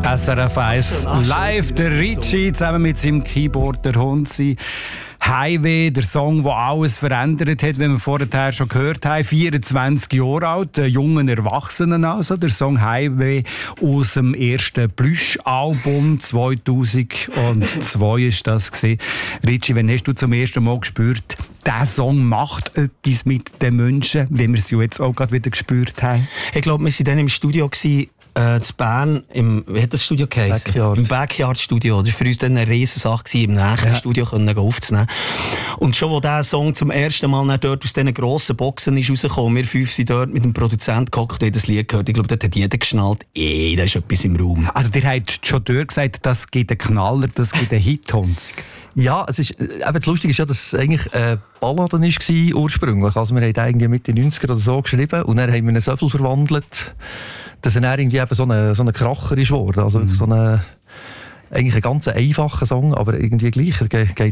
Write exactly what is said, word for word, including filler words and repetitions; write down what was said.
S R F eins live, der Ritchie zusammen mit seinem Keyboard, der Hunzi. Highway, der Song, der alles verändert hat, wie wir vorher schon gehört haben. vierundzwanzig Jahre alt, ein junger Erwachsenen also. Der Song Highway aus dem ersten Plüsch-Album zweitausendzwei ist das gewesen. Ritchie, wann hast du zum ersten Mal gespürt, dieser Song macht etwas mit den Menschen, wie wir es ja jetzt auch gerade wieder gespürt haben? Ich glaube, wir waren dann im Studio gewesen, Äh, in Bern, im, wie hat das Studio geheißen? Backyard. Im Backyard Studio. Das war für uns dann eine Riesensache, im nächsten ja. Studio können aufzunehmen. Und schon, wo dieser Song zum ersten Mal dort aus diesen grossen Boxen ist rausgekommen, wir fünf sind dort mit dem Produzenten gehockt und das Lied gehört. Ich glaube, dort hat jeder geschnallt, ey, da ist etwas im Raum. Also, ihr habt schon dort gesagt, das gibt einen Knaller, das gibt einen Hit. Ja, es ist, eben das Lustige ist ja, dass es eigentlich äh, Balladen war ursprünglich. Also, wir haben irgendwie Mitte neunziger oder so geschrieben und dann haben wir ihn so viel verwandelt, dass er dann irgendwie eben so ein so eine Kracher ist geworden. Also, mhm. so eine, eigentlich ein ganz einfacher Song, aber irgendwie gleich. Er geht